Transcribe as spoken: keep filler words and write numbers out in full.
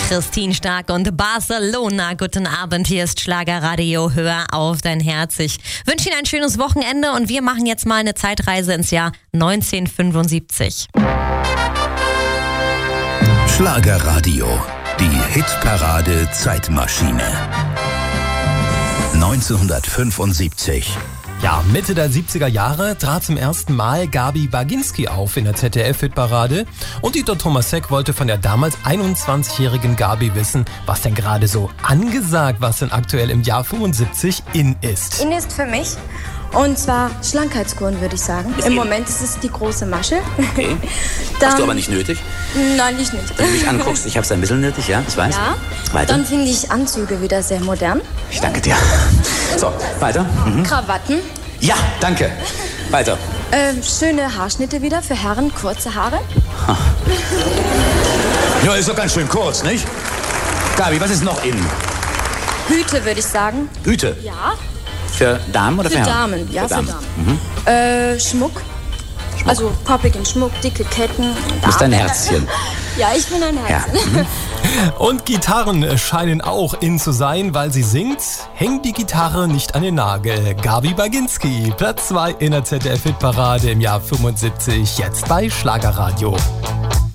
Christine Stark und Barcelona. Guten Abend, hier ist Schlagerradio. Hör auf dein Herz. Ich wünsche Ihnen ein schönes Wochenende und wir machen jetzt mal eine Zeitreise ins Jahr neunzehnhundertfünfundsiebzig. Schlagerradio, die Hitparade Zeitmaschine. neunzehnhundertfünfundsiebzig. Ja, Mitte der siebziger Jahre trat zum ersten Mal Gabi Baginski auf in der Z D F-Hitparade und Dieter Thomas-Heck wollte von der damals einundzwanzigjährigen Gabi wissen, was denn gerade so angesagt, was denn aktuell im Jahr fünfundsiebzig in ist. In ist für mich, und zwar Schlankheitskuren, würde ich sagen. Im Moment ist es die große Masche. Okay. Dann, Hast du aber nicht nötig? Nein, ich nicht. Wenn du mich anguckst, ich habe es ein bisschen nötig, ja, ich weiß. Ja, weiter. Dann finde ich Anzüge wieder sehr modern. Ich danke dir. So, weiter. Mhm. Krawatten. Ja, danke. Weiter. Ähm, schöne Haarschnitte wieder für Herren, kurze Haare. Ha. Ja, ist doch ganz schön kurz, nicht? Gabi, was ist noch in? Hüte, würde ich sagen. Hüte? Ja. Für Damen oder für, Für Herren? Damen, ja, für Damen. Mhm. Äh, Schmuck. Schmuck. Also poppigen Schmuck, dicke Ketten. Du bist ein Herzchen. Ja, ich bin ein Herzchen. Ja. Mhm. Und Gitarren scheinen auch in zu sein, weil sie singt, hängt die Gitarre nicht an den Nagel. Gabi Baginski, Platz zwei in der Z D F-Hitparade im Jahr fünfundsiebzig, jetzt bei Schlagerradio.